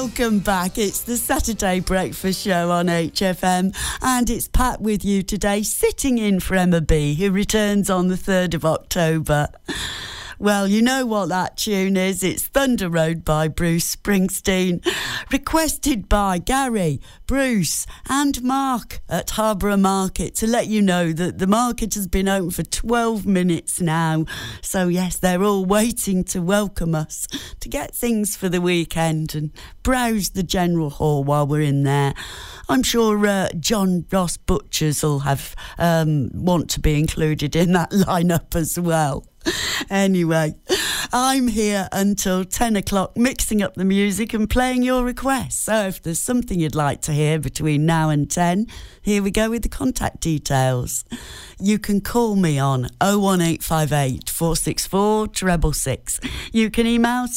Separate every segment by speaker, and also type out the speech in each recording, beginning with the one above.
Speaker 1: Welcome back. It's the Saturday Breakfast Show on HFM, and it's Pat with you today, sitting in for Emma B, who returns on the 3rd of October. Well, you know what that tune is. It's Thunder Road by Bruce Springsteen, requested by Gary, Bruce and Mark at Harborough Market, to let you know that the market has been open for 12 minutes now. So, yes, they're all waiting to welcome us to get things for the weekend and browse the general hall while we're in there. I'm sure John Ross Butchers will have want to be included in that lineup as well. Anyway, I'm here until 10 o'clock mixing up the music and playing your requests. So if there's something you'd like to hear between now and 10, here we go with the contact details. You can call me on 01858 464 666. You can email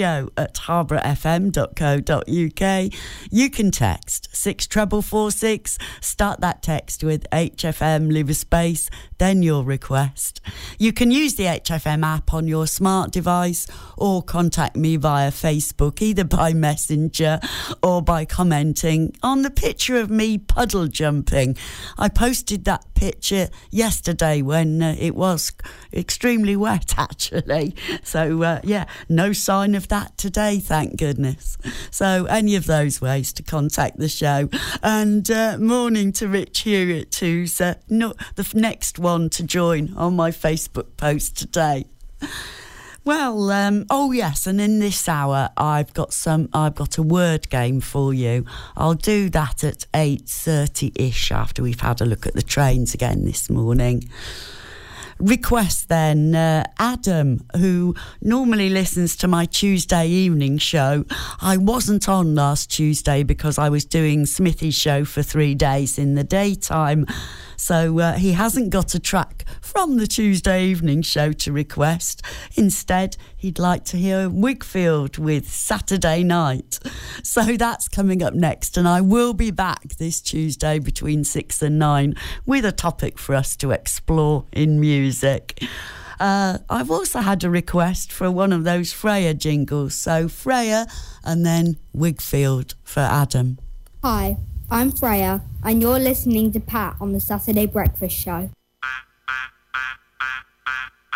Speaker 1: studio@harbourfm.co.uk. You can text 64446. Start that text with HFM, leave a space, then your request. You can use the HFM app on your smart device or contact me via Facebook, either by Messenger or by commenting on the picture of me puddle jumping. I posted that picture yesterday when it was extremely wet, actually. So, no sign of that today, thank goodness. So, any of those ways to contact the show. And morning to Rich Hewitt, who's the next one to join on my Facebook post today. Well, oh yes, and in this hour I've got a word game for you. I'll do that at 8:30ish after we've had a look at the trains again this morning. Request then, Adam, who normally listens to my Tuesday evening show. I wasn't on last Tuesday because I was doing Smithy's show for 3 days in the daytime. So he hasn't got a track from the Tuesday evening show to request. Instead, he'd like to hear Wigfield with Saturday Night. So that's coming up next, and I will be back this Tuesday between 6 and 9 with a topic for us to explore in music. I've also had a request for one of those Freya jingles. So Freya and then Wigfield for Adam.
Speaker 2: Hi, I'm Freya, and you're listening to Pat on the Saturday Breakfast Show.